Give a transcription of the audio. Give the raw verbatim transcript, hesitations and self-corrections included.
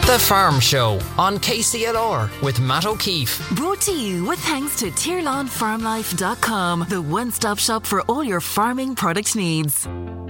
The Farm Show on K C L R with Matt O'Keefe. Brought to you with thanks to tier lawn farm life dot com, the one-stop shop for all your farming product needs.